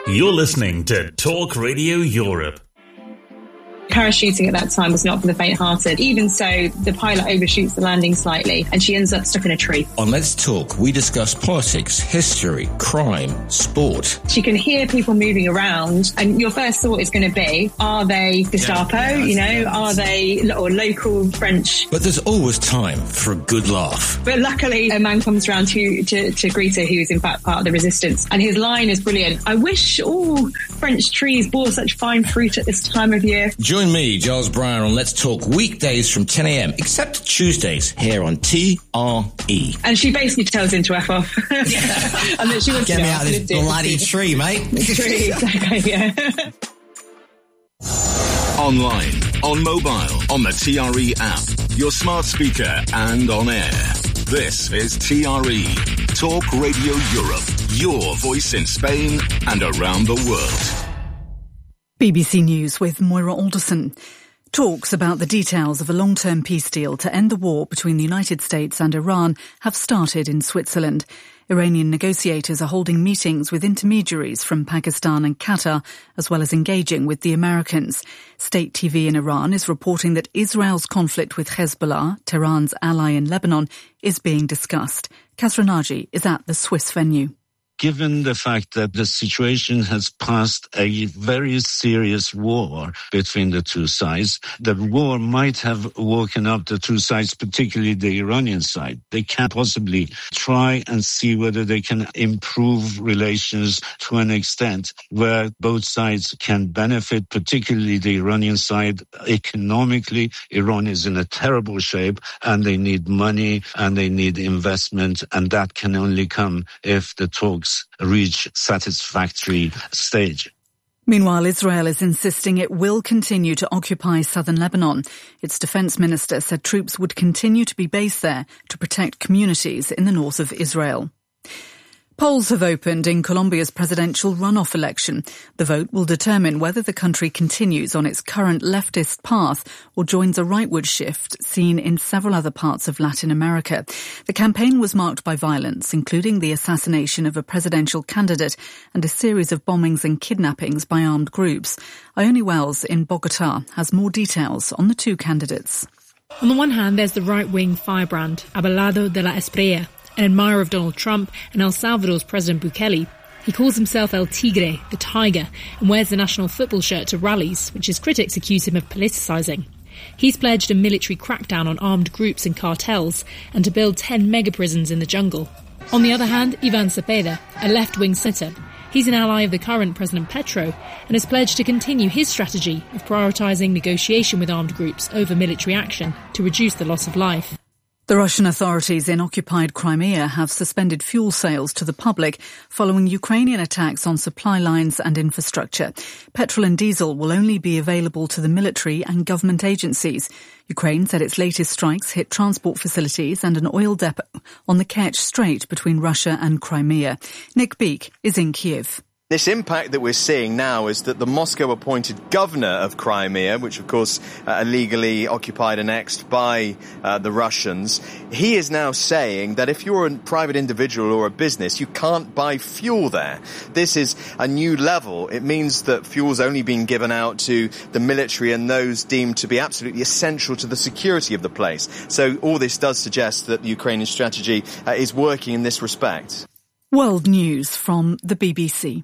You're listening to Talk Radio Europe. Parachuting at that time was not for the faint-hearted. Even so, the pilot overshoots the landing slightly and she ends up stuck in a tree. On Let's Talk, we discuss politics, history, crime, sport. She can hear people moving around and your first thought is going to be, are they Gestapo? Are they or local French? But there's always time for a good laugh. But luckily, a man comes around to greet her, who is in fact part of the resistance. And his line is brilliant. I wish all French trees bore such fine fruit at this time of year. Join me, Giles Brown, on Let's Talk weekdays from 10 a.m, except Tuesdays, here on TRE. And she basically tells him to F off. And that she wants Get me out of this bloody tree, mate. Tree, exactly, yeah. Online, on mobile, on the TRE app, your smart speaker and on air. This is TRE, Talk Radio Europe, your voice in Spain and around the world. BBC News with Moira Alderson. Talks about the details of a long-term peace deal to end the war between the United States and Iran have started in Switzerland. Iranian negotiators are holding meetings with intermediaries from Pakistan and Qatar, as well as engaging with the Americans. State TV in Iran is reporting that Israel's conflict with Hezbollah, Tehran's ally in Lebanon, is being discussed. Kasra Naji is at the Swiss venue. Given the fact that the situation has passed a very serious war between the two sides, the war might have woken up the two sides, particularly the Iranian side. They can't possibly try and see whether they can improve relations to an extent where both sides can benefit, particularly the Iranian side. Economically, Iran is in a terrible shape and they need money and they need investment, and that can only come if the talks reach satisfactory stage. Meanwhile, Israel is insisting it will continue to occupy southern Lebanon. Its defense minister said troops would continue to be based there to protect communities in the north of Israel. Polls have opened in Colombia's presidential runoff election. The vote will determine whether the country continues on its current leftist path or joins a rightward shift seen in several other parts of Latin America. The campaign was marked by violence, including the assassination of a presidential candidate and a series of bombings and kidnappings by armed groups. Ione Wells in Bogotá has more details on the two candidates. On the one hand, there's the right-wing firebrand, Abelardo de la Espriella, an admirer of Donald Trump and El Salvador's President Bukele. He calls himself El Tigre, the tiger, and wears the national football shirt to rallies, which his critics accuse him of politicising. He's pledged a military crackdown on armed groups and cartels and to build 10 mega-prisons in the jungle. On the other hand, Ivan Cepeda, a left-wing senator. He's an ally of the current President Petro and has pledged to continue his strategy of prioritising negotiation with armed groups over military action to reduce the loss of life. The Russian authorities in occupied Crimea have suspended fuel sales to the public following Ukrainian attacks on supply lines and infrastructure. Petrol and diesel will only be available to the military and government agencies. Ukraine said its latest strikes hit transport facilities and an oil depot on the Kerch Strait between Russia and Crimea. Nick Beak is in Kiev. This impact that we're seeing now is that the Moscow-appointed governor of Crimea, which of course illegally occupied and annexed by the Russians, he is now saying that if you're a private individual or a business, you can't buy fuel there. This is a new level. It means that fuel's only being given out to the military and those deemed to be absolutely essential to the security of the place. So all this does suggest that the Ukrainian strategy is working in this respect. World News from the BBC.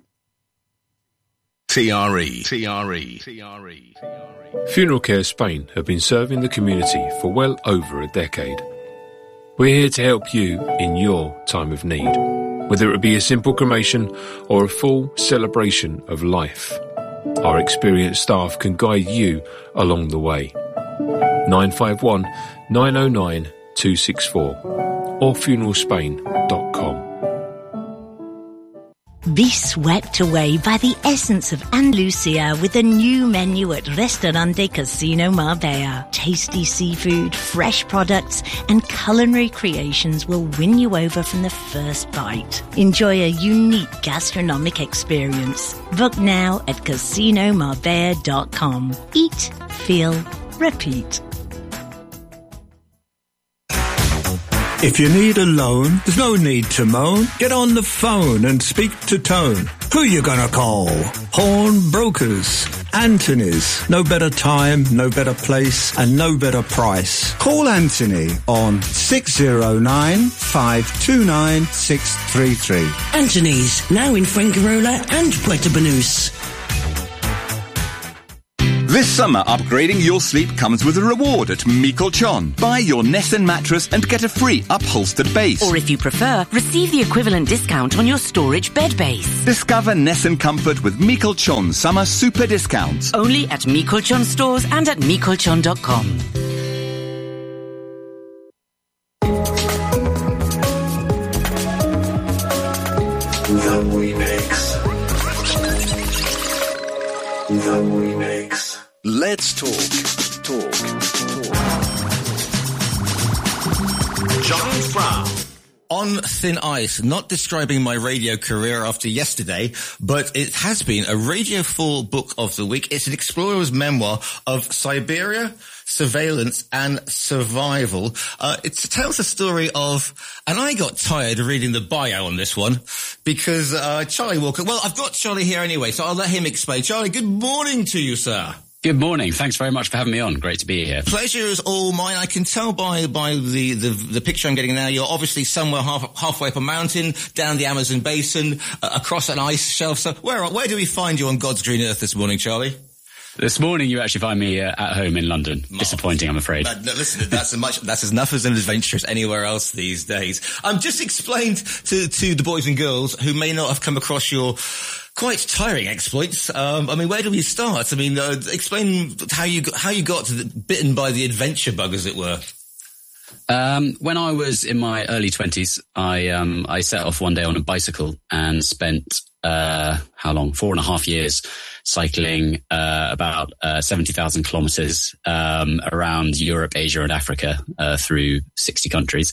TRE. Funeral Care Spain have been serving the community for well over a decade. We're here to help you in your time of need, whether it be a simple cremation or a full celebration of life. Our experienced staff can guide you along the way. 951 909 264 or funeralspain.com. Be swept away by the essence of Andalusia with a new menu at Restaurante Casino Marbella. Tasty seafood, fresh products, and culinary creations will win you over from the first bite. Enjoy a unique gastronomic experience. Book now at casinomarbella.com. Eat, feel, repeat. If you need a loan, there's no need to moan. Get on the phone and speak to Tone. Who you gonna call? Pawnbrokers. Anthony's. No better time, no better place, and no better price. Call Anthony on 609-529-633. Anthony's, now in Fuengirola and Puerto Banús. This summer, upgrading your sleep comes with a reward at Michelchon. Buy your Nessun mattress and get a free upholstered base. Or if you prefer, receive the equivalent discount on your storage bed base. Discover Nessun comfort with Michelchon summer super discounts. Only at Michelchon stores and at michelchon.com. The remix. Let's talk. John Frown. On thin ice, not describing my radio career after yesterday, but it has been a Radio 4 book of the week. It's an explorer's memoir of Siberia, surveillance and survival. It tells the story of, and I got tired of reading the bio on this one because Charlie Walker, well, I've got Charlie here anyway, so I'll let him explain. Charlie, good morning to you, sir. Good morning. Thanks very much for having me on. Great to be here. Pleasure is all mine. I can tell by the picture I'm getting now, you're obviously somewhere halfway up a mountain, down the Amazon basin, across an ice shelf. So where do we find you on God's green earth this morning, Charlie? This morning, you actually find me at home in London. Disappointing, I'm afraid. No, listen, that's as enough as an adventure as anywhere else these days. Just explained to the boys and girls who may not have come across your quite tiring exploits. Where do we start? Explain how you got bitten by the adventure bug, as it were. When I was in my early 20s, I set off one day on a bicycle and spent 4.5 years cycling about 70,000 kilometers around Europe, Asia and Africa through 60 countries.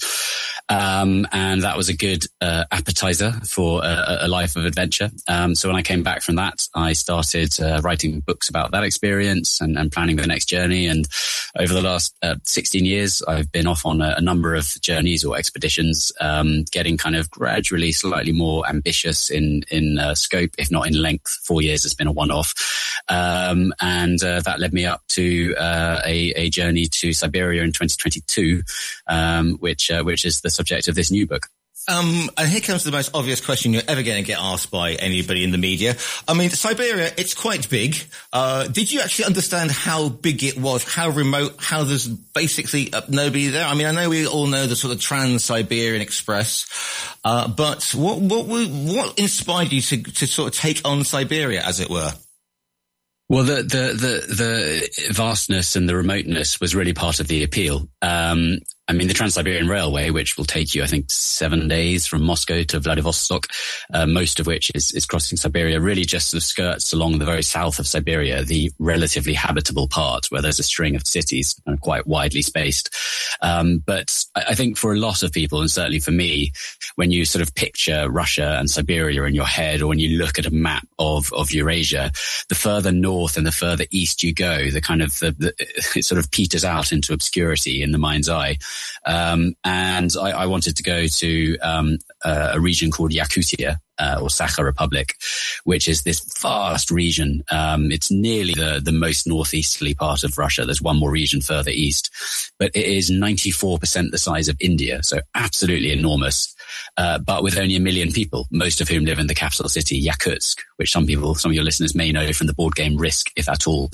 And that was a good appetizer for a life of adventure. So when I came back from that, I started writing books about that experience and planning the next journey. And over the last 16 years, I've been off on a number of journeys or expeditions, getting kind of gradually slightly more ambitious in scope, if not in length. 4 years has been a one-off. And that led me up to a journey to Siberia in 2022, which is the subject of this new book. And here comes the most obvious question you're ever going to get asked by anybody in the media. Siberia, it's quite big. Did you actually understand how big it was, how remote, how there's basically nobody there? I know we all know the sort of Trans-Siberian Express, but what inspired you to sort of take on Siberia, as it were? Well, the vastness and the remoteness was really part of the appeal. The Trans-Siberian Railway, which will take you, I think, 7 days from Moscow to Vladivostok, most of which is crossing Siberia, really just sort of skirts along the very south of Siberia, the relatively habitable part where there's a string of cities and quite widely spaced. But I think for a lot of people, and certainly for me, when you sort of picture Russia and Siberia in your head, or when you look at a map of Eurasia, the further north and the further east you go, it sort of peters out into obscurity in the mind's eye. And I wanted to go to a region called Yakutia, or Sakha Republic, which is this vast region. It's nearly the most northeasterly part of Russia. There's one more region further east, but it is 94% the size of India, so absolutely enormous. But with only 1 million people, most of whom live in the capital city, Yakutsk, which some of your listeners may know from the board game Risk, if at all.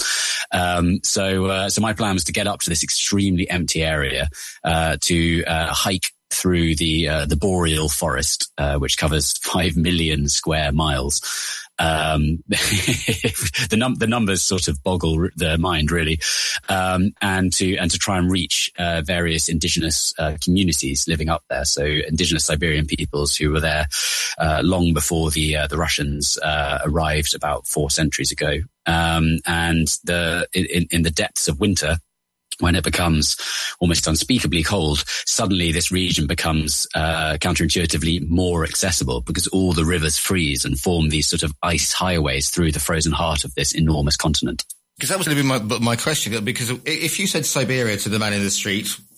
So my plan was to get up to this extremely empty area, to hike through the boreal forest, which covers 5 million square miles. The numbers sort of boggle the mind, really. And to try and reach various indigenous communities living up there. So indigenous Siberian peoples who were there long before the Russians arrived about 4 centuries ago. And in the depths of winter, when it becomes almost unspeakably cold, suddenly this region becomes counterintuitively more accessible because all the rivers freeze and form these sort of ice highways through the frozen heart of this enormous continent. Because that was going to be my question, because if you said Siberia to the man in the street,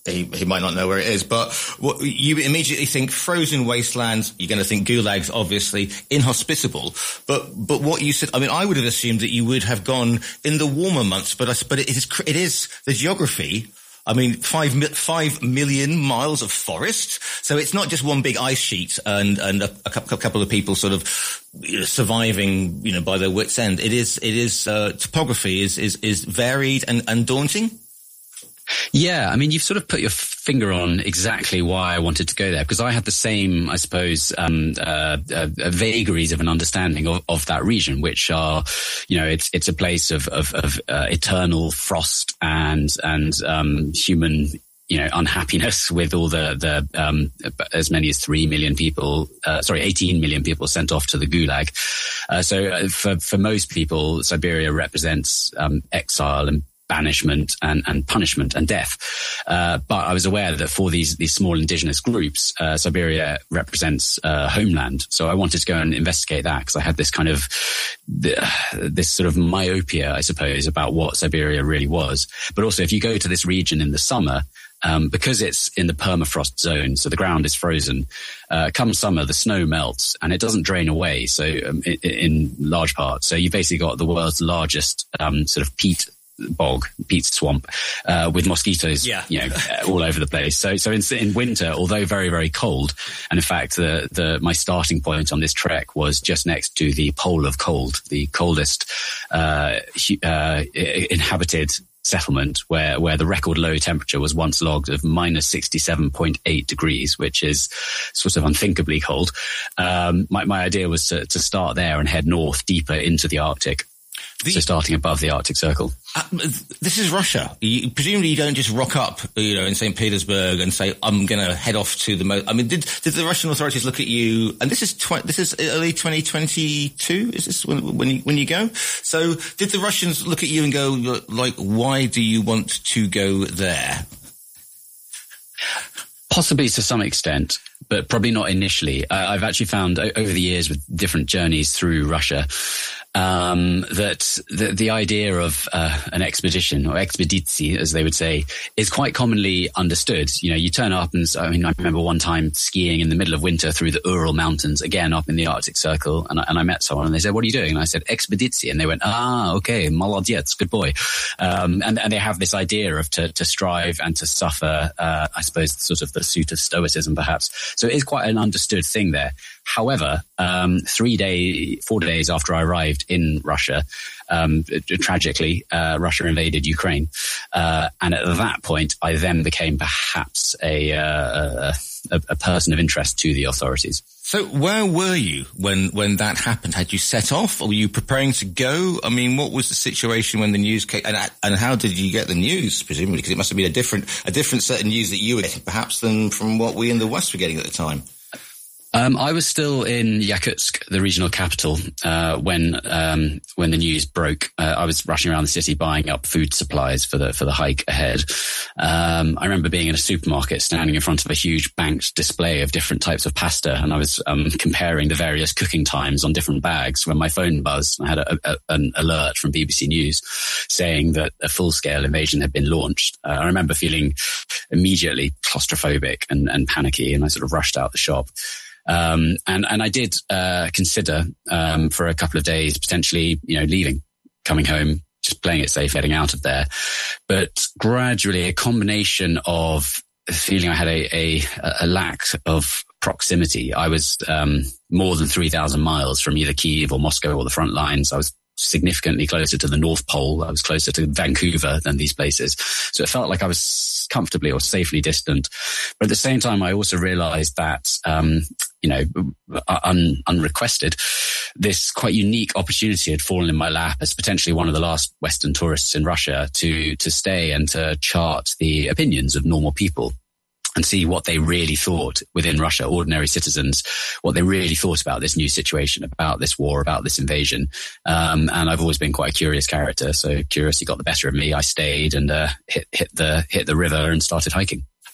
he might not know where it is, but what, you immediately think frozen wastelands. You're going to think gulags, obviously, inhospitable. But what you said, I mean, I would have assumed that you would have gone in the warmer months, but it is the geography. I mean, 5 million miles of forest. So it's not just one big ice sheet and a couple of people sort of surviving, by their wits' end. It is topography is varied and daunting. Yeah, I mean, you've sort of put your finger on exactly why I wanted to go there, because I had the same, I suppose, vagaries of an understanding of that region, which are, it's a place of eternal frost and human, unhappiness, with all the as many as 18 million people sent off to the Gulag. So for most people, Siberia represents exile and banishment and punishment and death. But I was aware that for these small indigenous groups, Siberia represents homeland. So I wanted to go and investigate that, because I had this kind of, this sort of myopia, I suppose, about what Siberia really was. But also, if you go to this region in the summer, because it's in the permafrost zone, so the ground is frozen, come summer, the snow melts and it doesn't drain away. So in large part, so you basically got the world's largest sort of peat swamp, with mosquitoes, all over the place. So in winter, although very, very cold, and in fact, my starting point on this trek was just next to the pole of cold, the coldest, inhabited settlement, where the record low temperature was once logged of minus 67.8 degrees, which is sort of unthinkably cold. My idea was to start there and head north deeper into the Arctic. So starting above the Arctic Circle. This is Russia. Presumably you don't just rock up, in St. Petersburg and say, I'm going to head off to the I mean, did the Russian authorities look at you? And this is early 2022. Is this when you go? So did the Russians look at you and go, like, why do you want to go there? Possibly to some extent, but probably not initially. I've actually found over the years with different journeys through Russia, that the idea of an expedition, or expeditie, as they would say, is quite commonly understood. You turn up and, I remember one time skiing in the middle of winter through the Ural Mountains, again up in the Arctic Circle, and I met someone and they said, "What are you doing?" And I said, "Expeditie," and they went, "Okay, molodets, good boy." And they have this idea of to strive and to suffer, I suppose, sort of the suit of stoicism, perhaps. So it is quite an understood thing there. However, 4 days after I arrived in Russia, tragically, Russia invaded Ukraine. And at that point, I then became perhaps a person of interest to the authorities. So where were you when that happened? Had you set off, or were you preparing to go? I mean, what was the situation when the news came, and how did you get the news, presumably? Because it must have been a different set of news that you were getting, perhaps, than from what we in the West were getting at the time. I was still in Yakutsk, the regional capital, when the news broke. I was rushing around the city buying up food supplies for the hike ahead. I remember being in a supermarket, standing in front of a huge banked display of different types of pasta, and I was comparing the various cooking times on different bags when my phone buzzed. I had an alert from BBC News saying that a full-scale invasion had been launched. I remember feeling immediately claustrophobic and panicky, and I sort of rushed out the shop. And I did, consider, for a couple of days, potentially, leaving, coming home, just playing it safe, heading out of there. But gradually, a combination of feeling I had a lack of proximity. I was, more than 3,000 miles from either Kyiv or Moscow or the front lines. I was significantly closer to the North Pole. I was closer to Vancouver than these places. So it felt like I was comfortably or safely distant. But at the same time, I also realized that, unrequested, this quite unique opportunity had fallen in my lap as potentially one of the last Western tourists in Russia to stay and to chart the opinions of normal people and see what they really thought within Russia, ordinary citizens, what they really thought about this new situation, about this war, about this invasion. And I've always been quite a curious character, so curiosity got the better of me. I stayed and hit the river and started hiking.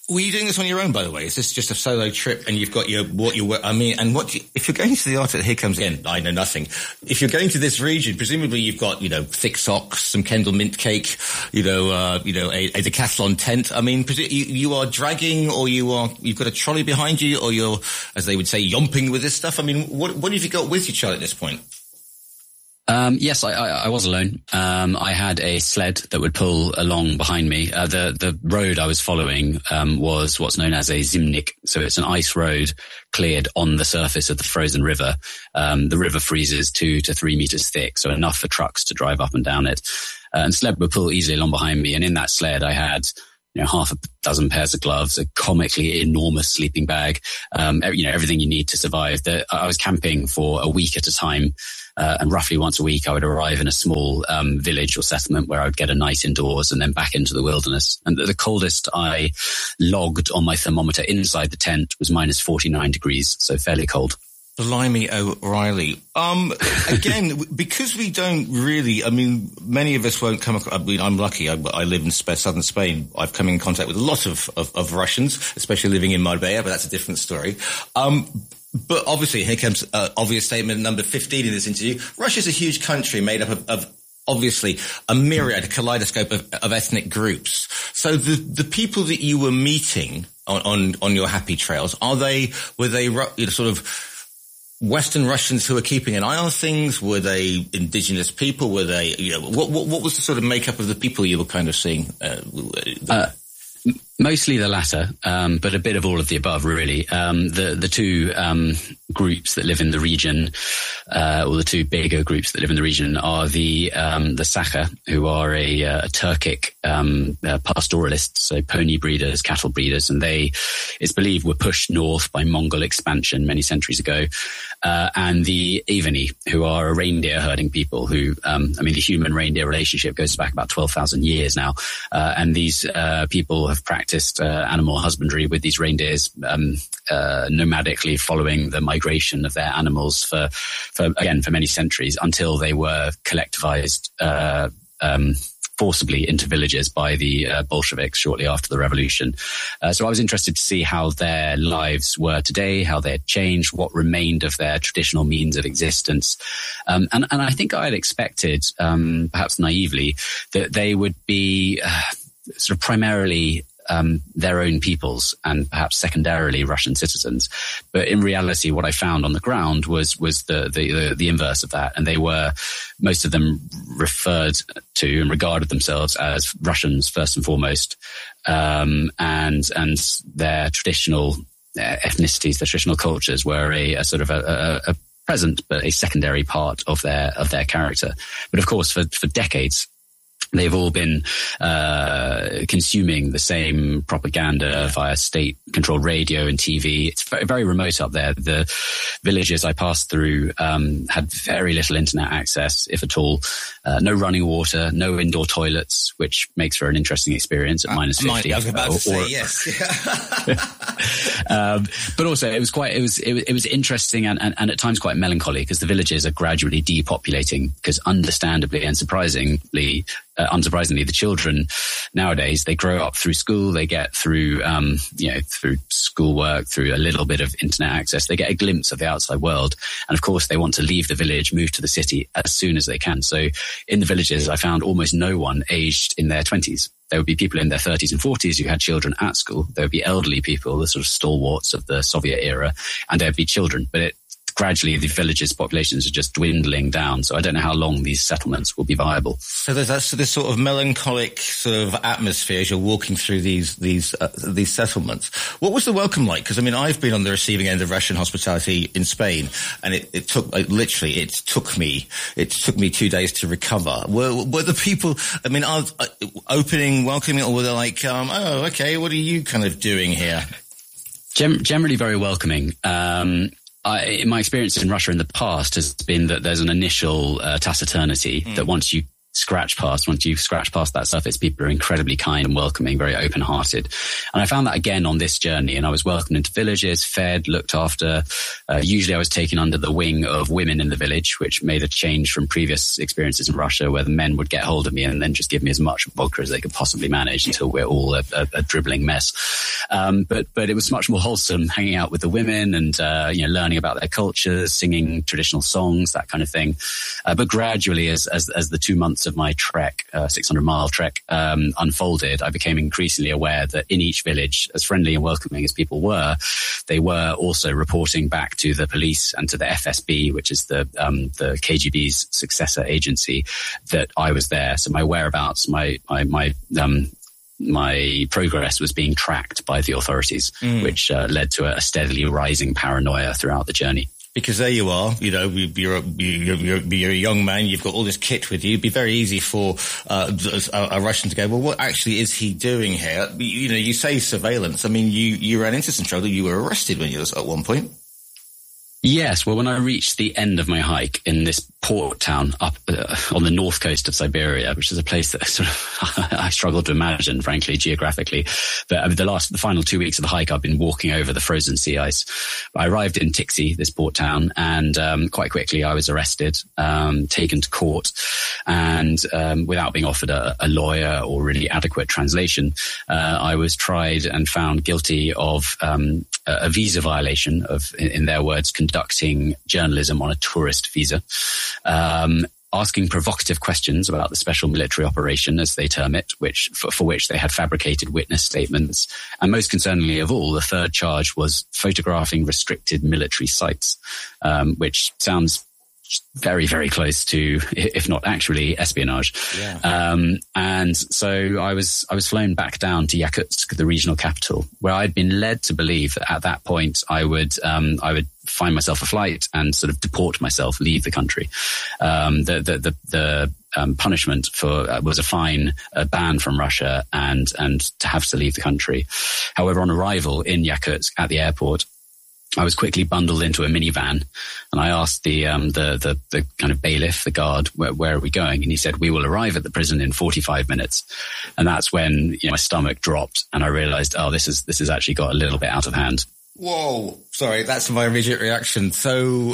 Were you doing this on your own, by the way? Is this just a solo trip and you've got if you're going to the Arctic, here comes again, I know nothing. If you're going to this region, presumably you've got, thick socks, some Kendal mint cake, a decathlon tent. I mean, you are dragging, or you've got a trolley behind you, or you're, as they would say, yomping with this stuff. I mean, what have you got with you, Charlie, at this point? Yes, I was alone. I had a sled that would pull along behind me. The road I was following, was what's known as a zimnik. So it's an ice road cleared on the surface of the frozen river. The river freezes 2 to 3 meters thick, so enough for trucks to drive up and down it. And sled would pull easily along behind me. And in that sled, I had, half a dozen pairs of gloves, a comically enormous sleeping bag, everything you need to survive. I was camping for a week at a time. And roughly once a week, I would arrive in a small village or settlement where I would get a night indoors and then back into the wilderness. And the coldest I logged on my thermometer inside the tent was minus 49 degrees, so fairly cold. Blimey O'Reilly. Again, because we don't really, many of us won't come across, I'm lucky, I live in southern Spain. I've come in contact with a lot of Russians, especially living in Marbella, but that's a different story. But obviously, here comes obvious statement number 15 in this interview. Russia's a huge country made up of obviously a myriad, a kaleidoscope of ethnic groups. So the people that you were meeting on your happy trails, were they sort of Western Russians who are keeping an eye on things? Were they indigenous people? Were they, what was the sort of makeup of the people you were kind of seeing? Mostly the latter, but a bit of all of the above, really. The two groups that live in the region, or the two bigger groups that live in the region, are the Sakha, who are a Turkic pastoralists, so pony breeders, cattle breeders, and it's believed, were pushed north by Mongol expansion many centuries ago. And the Ivani, who are a reindeer herding people who, the human-reindeer relationship goes back about 12,000 years now. And these people have practiced animal husbandry with these reindeers, nomadically following the migration of their animals for many centuries until they were collectivized, forcibly into villages by the Bolsheviks shortly after the revolution. So I was interested to see how their lives were today, how they had changed, what remained of their traditional means of existence. And I think I had expected, perhaps naively, that they would be sort of primarily their own peoples and perhaps secondarily Russian citizens. But in reality, what I found on the ground was the inverse of that. And most of them referred to and regarded themselves as Russians first and foremost. And their traditional ethnicities, their traditional cultures were a sort of a present, but a secondary part of their character. But of course, for decades, they've all been consuming the same propaganda via state-controlled radio and TV. It's very remote up there. The villages I passed through had very little internet access, if at all. No running water, no indoor toilets, which makes for an interesting experience at minus 50. I was about to say yes. But also, it was interesting and at times quite melancholy, because the villages are gradually depopulating, because understandably and unsurprisingly, the children nowadays, they grow up through school, they get through schoolwork, through a little bit of internet access, they get a glimpse of the outside world. And of course, they want to leave the village, move to the city as soon as they can. So in the villages, I found almost no one aged in their 20s. There would be people in their 30s and 40s who had children at school. There would be elderly people, the sort of stalwarts of the Soviet era, and there would be children. But gradually, the villages' populations are just dwindling down. So I don't know how long these settlements will be viable. So there's this sort of melancholic sort of atmosphere as you're walking through these settlements. What was the welcome like? Because I've been on the receiving end of Russian hospitality in Spain, and it took me 2 days to recover. Were the people, opening, welcoming, or were they like, oh, okay, what are you kind of doing here? Generally very welcoming. My experience in Russia in the past has been that there's an initial taciturnity that once you scratch past. Once you scratch past that surface, people are incredibly kind and welcoming, very open-hearted. And I found that again on this journey, and I was welcomed into villages, fed, looked after. Usually I was taken under the wing of women in the village, which made a change from previous experiences in Russia where the men would get hold of me and then just give me as much vodka as they could possibly manage until we're all a dribbling mess. But it was much more wholesome, hanging out with the women and, learning about their cultures, singing traditional songs, that kind of thing. But gradually, as the 2 months of my trek, 600-mile trek, unfolded, I became increasingly aware that in each village, as friendly and welcoming as people were, they were also reporting back to the police and to the FSB, which is the KGB's successor agency, that I was there. So my whereabouts, my progress was being tracked by the authorities, which led to a steadily rising paranoia throughout the journey. Because there you are, you're a young man, you've got all this kit with you. It'd be very easy for a Russian to go, well, what actually is he doing here? You say surveillance. I mean, you ran into some trouble. You were arrested when you was at one point. Yes, well, when I reached the end of my hike in this port town up on the north coast of Siberia, which is a place that sort of I struggle to imagine, frankly, geographically. But the final 2 weeks of the hike, I've been walking over the frozen sea ice. I arrived in Tiksi, this port town, and quite quickly I was arrested, taken to court, and without being offered a lawyer or really adequate translation, I was tried and found guilty of a visa violation of, in their words, conducting journalism on a tourist visa, asking provocative questions about the special military operation, as they term it, for which they had fabricated witness statements. And most concerningly of all, the third charge was photographing restricted military sites, which sounds very, very close to, if not actually, espionage. Yeah. And so I was flown back down to Yakutsk, the regional capital, where I'd been led to believe that at that point I would find myself a flight and sort of deport myself, leave the country. The punishment was a fine, a ban from Russia, and to have to leave the country. However, on arrival in Yakutsk at the airport, I was quickly bundled into a minivan, and I asked the kind of bailiff, the guard, where are we going? And he said, we will arrive at the prison in 45 minutes. And that's when my stomach dropped, and I realized, this has actually got a little bit out of hand. Whoa. Sorry, that's my immediate reaction. So,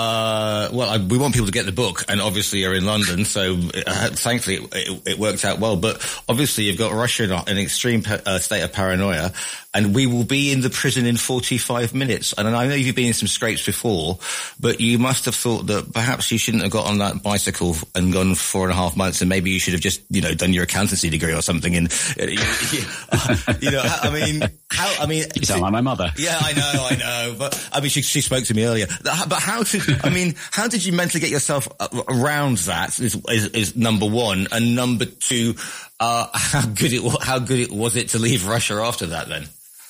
we want people to get the book, and obviously you're in London, so thankfully it worked out well. But obviously you've got Russia in an extreme state of paranoia, and we will be in the prison in 45 minutes. And I know you've been in some scrapes before, but you must have thought that perhaps you shouldn't have got on that bicycle and gone 4.5 months, and maybe you should have just, done your accountancy degree or something. And, you sound like my mother. Yeah, I know. But I mean, she spoke to me earlier. But how did you mentally get yourself around that? Is number one, and number two, how good it was to leave Russia after that then?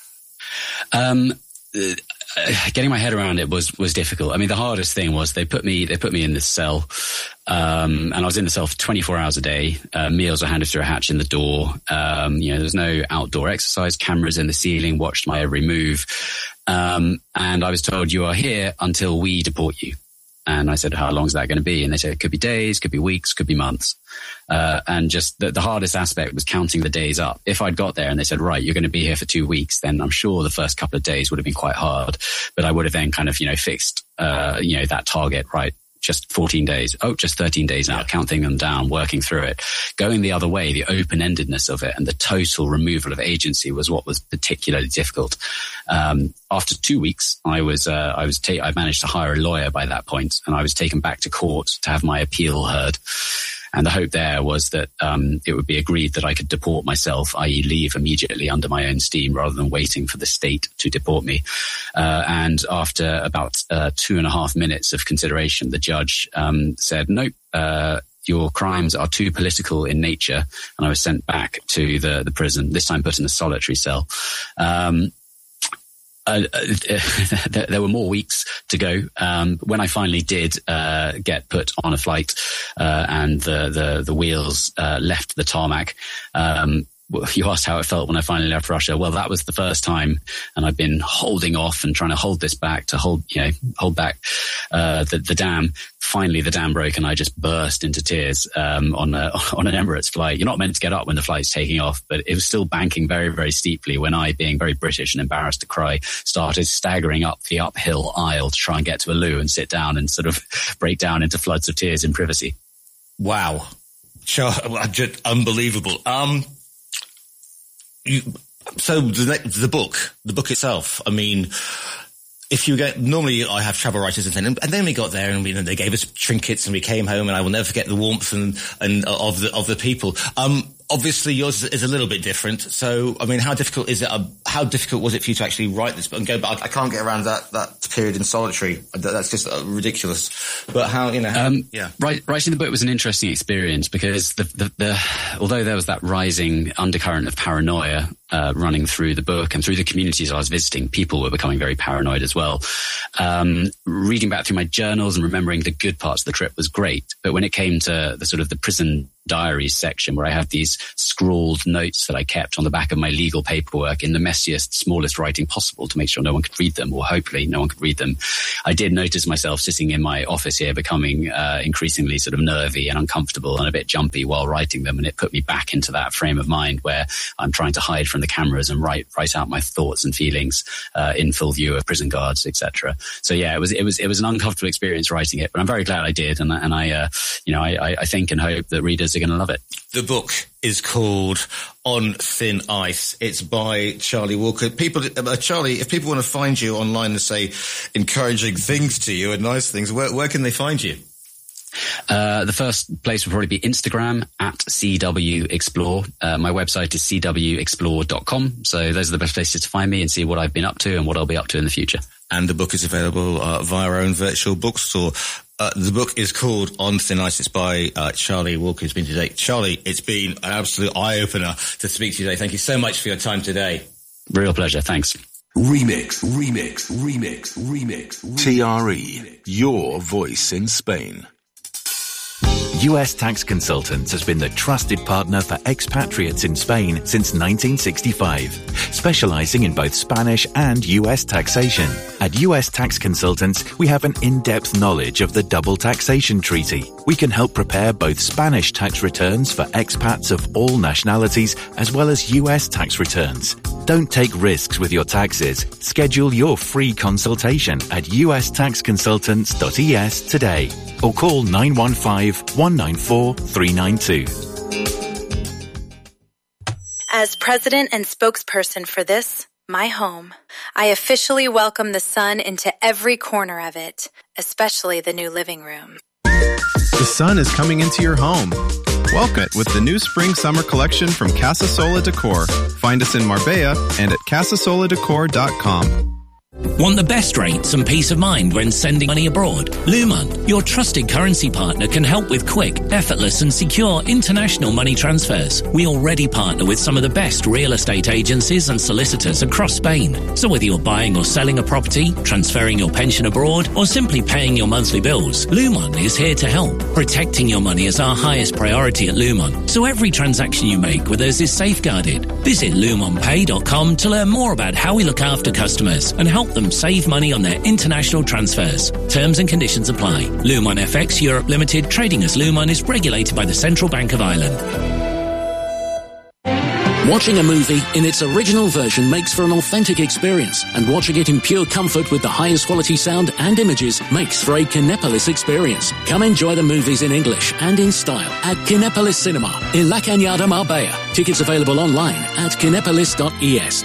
Getting my head around it was difficult. I mean, the hardest thing was they put me in this cell, and I was in the cell for 24 hours a day. Meals were handed through a hatch in the door. There's no outdoor exercise. Cameras in the ceiling watched my every move. And I was told, you are here until we deport you. And I said, how long is that going to be? And they said, it could be days, could be weeks, could be months. And just the hardest aspect was counting the days up. If I'd got there and they said, right, you're going to be here for 2 weeks, then I'm sure the first couple of days would have been quite hard. But I would have then kind of, fixed, that target, right? Just 14 days. Oh, just 13 days now, counting them down, working through it. Going the other way, the open-endedness of it and the total removal of agency was what was particularly difficult. After 2 weeks, I managed to hire a lawyer by that point, and I was taken back to court to have my appeal heard. And the hope there was that it would be agreed that I could deport myself, i.e. leave immediately under my own steam rather than waiting for the state to deport me. And after about 2.5 minutes of consideration, the judge said, nope, your crimes are too political in nature. And I was sent back to the prison, this time put in a solitary cell. There were more weeks to go. When I finally did get put on a flight and the wheels left the tarmac, you asked how it felt when I finally left Russia. Well, that was the first time, and I've been holding off and trying to hold this back to hold back the dam. Finally, the dam broke, and I just burst into tears on an Emirates flight. You're not meant to get up when the flight's taking off, but it was still banking very, very steeply when I, being very British and embarrassed to cry, started staggering up the uphill aisle to try and get to a loo and sit down and sort of break down into floods of tears in privacy. Wow. Just unbelievable. So the book itself, I mean, if you get, normally I have travel writers and then we got there and they gave us trinkets and we came home, and I will never forget the warmth and of the people. Obviously yours is a little bit different. So, I mean, how difficult is it? How difficult was it for you to actually write this book and go, but I can't get around that period in solitary. That's just ridiculous. But how, Writing the book was an interesting experience because although there was that rising undercurrent of paranoia running through the book and through the communities I was visiting, people were becoming very paranoid as well. Reading back through my journals and remembering the good parts of the trip was great. But when it came to the prison diaries section, where I had these scrawled notes that I kept on the back of my legal paperwork in the messiest, smallest writing possible to make sure no one could read them, or hopefully no one could read them, I did notice myself sitting in my office here becoming increasingly sort of nervy and uncomfortable and a bit jumpy while writing them. And it put me back into that frame of mind where I'm trying to hide from the cameras and write out my thoughts and feelings in full view of prison guards, etc. So yeah, it was an uncomfortable experience writing it, but I'm very glad I did, and I think and hope that readers are going to love it. The book is called On Thin Ice. It's by Charlie Walker. Charlie, if people want to find you online and say encouraging things to you and nice things, where can they find you? The first place would probably be Instagram at CW Explore. My website is cwexplore.com. So those are the best places to find me and see what I've been up to and what I'll be up to in the future. And the book is available via our own virtual bookstore. The book is called On Thin Ice. It's by Charlie Walker, who's been today. Charlie, it's been an absolute eye-opener to speak to you today. Thank you so much for your time today. Real pleasure. Thanks. Remix. TRE, your voice in Spain. US Tax Consultants has been the trusted partner for expatriates in Spain since 1965, specializing in both Spanish and US taxation. At US Tax Consultants, we have an in-depth knowledge of the double taxation treaty. We can help prepare both Spanish tax returns for expats of all nationalities as well as US tax returns. Don't take risks with your taxes. Schedule your free consultation at ustaxconsultants.es today or call 915-194-392. As president and spokesperson for this, my home, I officially welcome the sun into every corner of it, especially the new living room. The sun is coming into your home. Welcome it with the new spring-summer collection from Casasola Decor. Find us in Marbella and at casasoladecor.com. Want the best rates and peace of mind when sending money abroad? Luman, your trusted currency partner, can help with quick, effortless and secure international money transfers. We already partner with some of the best real estate agencies and solicitors across Spain. So whether you're buying or selling a property, transferring your pension abroad, or simply paying your monthly bills, Luman is here to help. Protecting your money is our highest priority at Luman, so every transaction you make with us is safeguarded. Visit lumonpay.com to learn more about how we look after customers and help them save money on their international transfers. Terms and conditions apply. Lumon FX Europe Limited, trading as Lumon, is regulated by the Central Bank of Ireland. Watching a movie in its original version makes for an authentic experience, and watching it in pure comfort with the highest quality sound and images makes for a Kinepolis experience. Come enjoy the movies in English and in style at Kinepolis Cinema in La Cañada, Marbella. Tickets available online at kinepolis.es.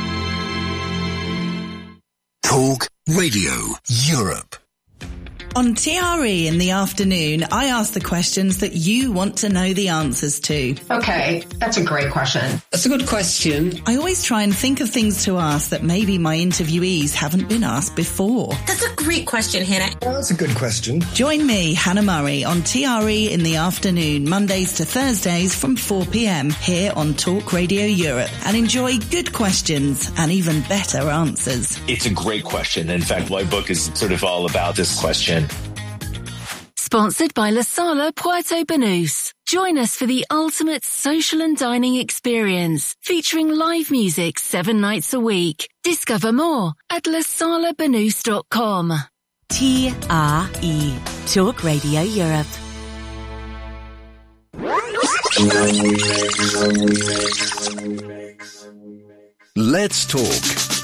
Talk Radio Europe. On TRE in the afternoon, I ask the questions that you want to know the answers to. Okay, that's a great question. That's a good question. I always try and think of things to ask that maybe my interviewees haven't been asked before. That's a great question, Hannah. Well, that's a good question. Join me, Hannah Murray, on TRE in the afternoon, Mondays to Thursdays from 4 p.m. here on Talk Radio Europe, and enjoy good questions and even better answers. It's a great question. In fact, my book is sort of all about this question. Sponsored by La Sala Puerto Banús. Join us for the ultimate social and dining experience, featuring live music 7 nights a week. Discover more at lasalabanus.com. TRE, Talk Radio Europe. Let's talk.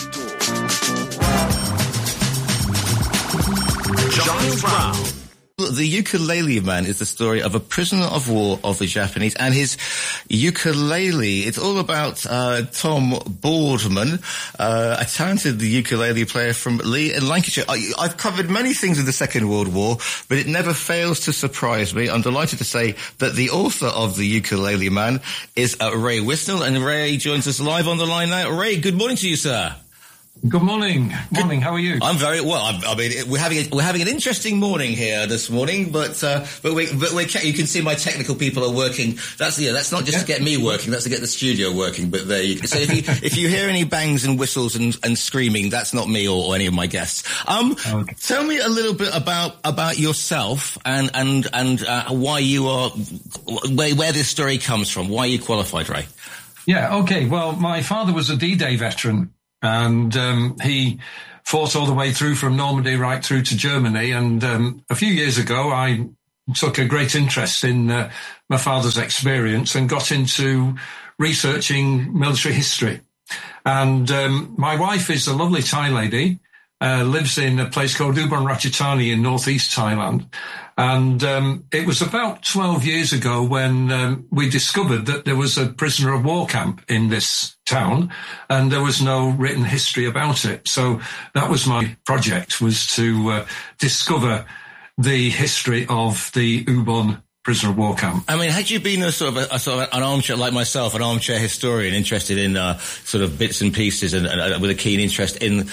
Giant Brown. The Ukulele Man is the story of a prisoner of war of the Japanese and his ukulele. It's all about Tom Boardman, a talented ukulele player from Lee in Lancashire. I've covered many things in the Second World War, but it never fails to surprise me. I'm delighted to say that the author of The Ukulele Man is Ray Wisnell, and Ray joins us live on the line now. Ray, good morning to you, sir. Good morning. Morning. How are you? I'm very well. I mean, we're having an interesting morning here this morning, but you can see my technical people are working. That's not just to get me working. That's to get the studio working. But there you go. So if you hear any bangs and whistles and screaming, that's not me or any of my guests. Okay. Tell me a little bit about yourself and why you are where this story comes from. Why you qualified, Ray? Yeah. Okay. Well, my father was a D-Day veteran. And he fought all the way through from Normandy right through to Germany. And a few years ago, I took a great interest in my father's experience and got into researching military history. And my wife is a lovely Thai lady, lives in a place called Ubon Ratchathani in northeast Thailand. And it was about 12 years ago when we discovered that there was a prisoner of war camp in this town, and there was no written history about it. So that was my project, was to discover the history of the Ubon prisoner of war camp. I mean, had you been an armchair, like myself, an armchair historian, interested in sort of bits and pieces, and with a keen interest in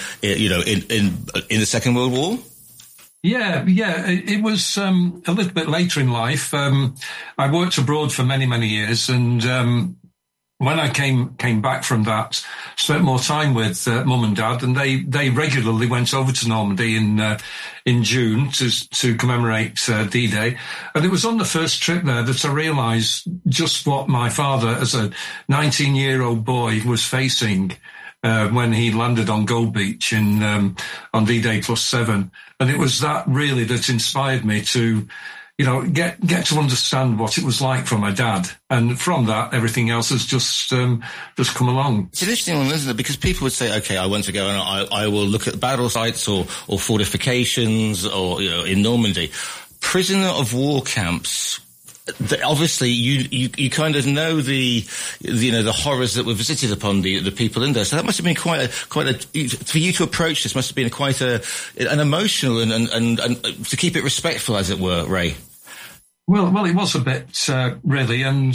the Second World War? Yeah. It was a little bit later in life. I worked abroad for many, many years, and when I came back from that, spent more time with mum and dad, and they regularly went over to Normandy in June to commemorate D-Day. And it was on the first trip there that I realised just what my father, as a 19-year-old boy, was facing when he landed on Gold Beach on D-Day +7. And it was that really that inspired me to, get to understand what it was like for my dad. And from that, everything else has just come along. It's an interesting one, isn't it? Because people would say, okay, I want to go and I will look at battle sites or fortifications or, in Normandy. Prisoner of war camps. Obviously, you kind of know the horrors that were visited upon the people in there. So that must have been quite a for you to approach this must have been quite an emotional and to keep it respectful, as it were, Ray. Well, it was a bit really, and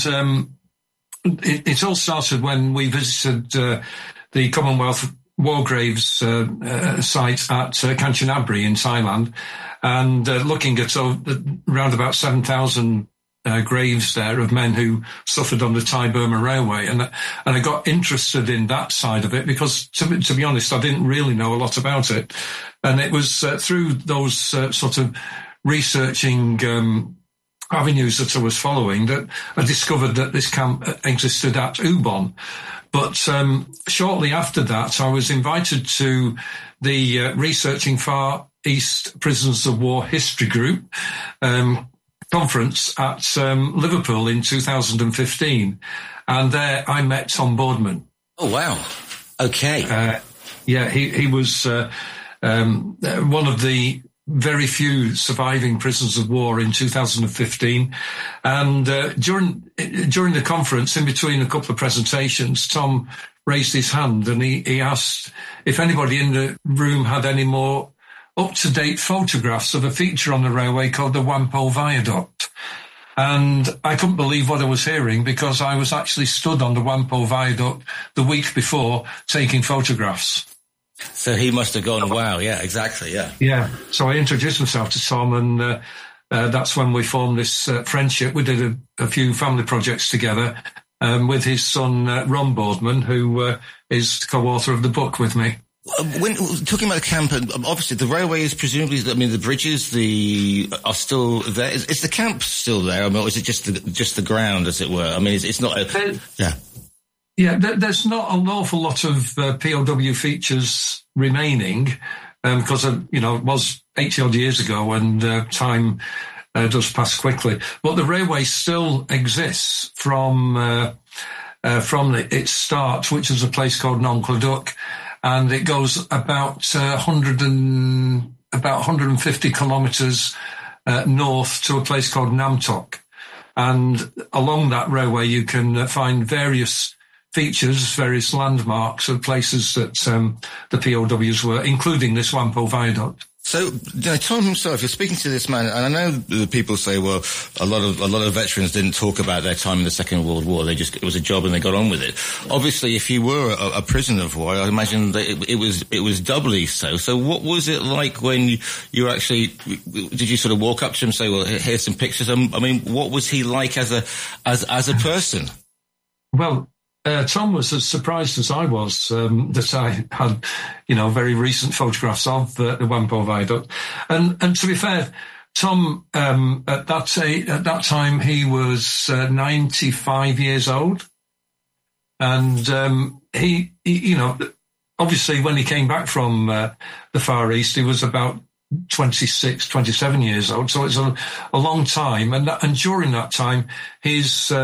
it all started when we visited the Commonwealth War Graves site at Kanchanaburi in Thailand, and looking at around about 7,000. Graves there of men who suffered on the Thai-Burma Railway. And I got interested in that side of it because, to be honest, I didn't really know a lot about it. And it was through those sort of researching avenues that I was following that I discovered that this camp existed at Ubon. But shortly after that, I was invited to the Researching Far East Prisoners of War History Group conference at Liverpool in 2015, and there I met Tom Boardman. Oh wow! Okay, he was one of the very few surviving prisoners of war in 2015, and during the conference, in between a couple of presentations, Tom raised his hand and he asked if anybody in the room had any more up-to-date photographs of a feature on the railway called the Whampoa Viaduct. And I couldn't believe what I was hearing because I was actually stood on the Whampoa Viaduct the week before taking photographs. So he must have gone, wow, yeah, exactly, yeah. Yeah, so I introduced myself to Tom, and that's when we formed this friendship. We did a few family projects together with his son, Ron Boardman, who is co-author of the book with me. When talking about the camp, obviously the railway is presumably, I mean, the bridges are still there. Is the camp still there? I mean, or is it just the ground, as it were? I mean, it's not Yeah, there's not an awful lot of POW features remaining because, it was 80-odd years ago and time does pass quickly. But the railway still exists from its start, which is a place called Noncle-Duc, and it goes about 150 kilometres north to a place called Namtok. And along that railway, you can find various features, various landmarks of places that the POWs were, including this Whampoa Viaduct. So, Tom himself, you're speaking to this man, and I know the people say, well, a lot of veterans didn't talk about their time in the Second World War. It was a job and they got on with it. Obviously, if you were a prisoner of war, I imagine that it was doubly so. So what was it like when you actually, did you sort of walk up to him and say, well, here's some pictures? I mean, what was he like as a person? Well, Tom was as surprised as I was that I had, very recent photographs of the Whampoa Viaduct. And to be fair, Tom, at that time, he was 95 years old. And he, obviously when he came back from the Far East, he was about 26, 27 years old. So it's a long time. And during that time, his